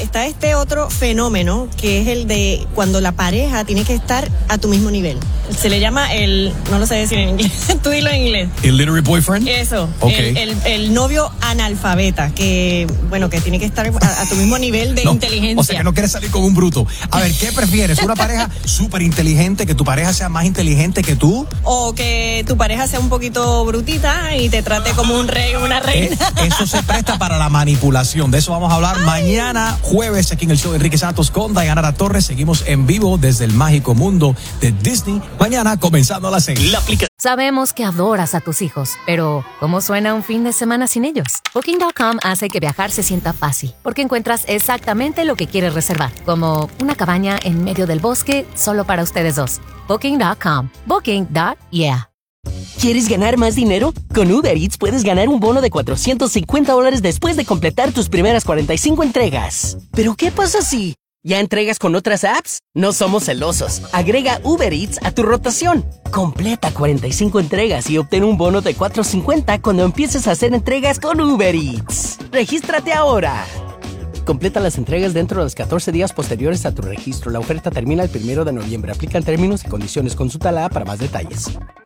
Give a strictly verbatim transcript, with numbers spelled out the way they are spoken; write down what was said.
está este otro fenómeno que es el de cuando la pareja tiene que estar a tu mismo nivel. Se le llama el, no lo sé decir en inglés, tú dilo en inglés. ¿Illiterate boyfriend? Eso, okay. el, el, el novio analfabeta, que bueno, que tiene que estar a, a tu mismo nivel de no, inteligencia. O sea, que no quieres salir con un bruto. A ver, ¿qué prefieres? ¿Una pareja súper inteligente, que tu pareja sea más inteligente que tú? O que tu pareja sea un poquito brutita y te trate como un rey o una reina. Eh, eso se presta para la manipulación. De eso vamos a hablar Ay. mañana, jueves, aquí en el show de Enrique Santos con Dayanara Torres. Seguimos en vivo desde el mágico mundo de Disney. Mañana comenzando a las seis. La aplica- Sabemos que adoras a tus hijos, pero ¿cómo suena un fin de semana sin ellos? Booking punto com hace que viajar se sienta fácil, porque encuentras exactamente lo que quieres reservar, como una cabaña en medio del bosque solo para ustedes dos. Booking punto com. Booking. Yeah. ¿Quieres ganar más dinero? Con Uber Eats puedes ganar un bono de cuatrocientos cincuenta dólares después de completar tus primeras cuarenta y cinco entregas. ¿Pero qué pasa si ya entregas con otras apps? No somos celosos. Agrega Uber Eats a tu rotación. Completa cuarenta y cinco entregas y obtén un bono de cuatrocientos cincuenta cuando empieces a hacer entregas con Uber Eats. ¡Regístrate ahora! Completa las entregas dentro de los catorce días posteriores a tu registro. La oferta termina el primero de noviembre. Aplican términos y condiciones. Consulta la app para más detalles.